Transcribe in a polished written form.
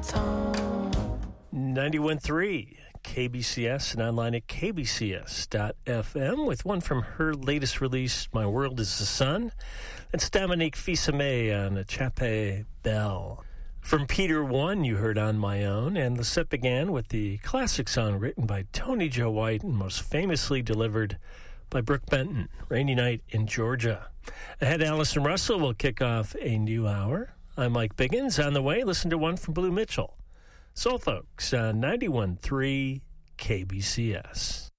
91.3 KBCS and online at kbcs.fm with one from her latest release, My World is the Sun. That's Dominique Fils-Aimé on a Chape Bell. From Peter One, you heard On My Own, and the set began with the classic song written by Tony Joe White and most famously delivered by Brooke Benton, Rainy Night in Georgia. Ahead, Allison Russell will kick off a new hour. I'm Mike Biggins. On the way, listen to one from Blue Mitchell. Soul Folks on 91.3 KBCS.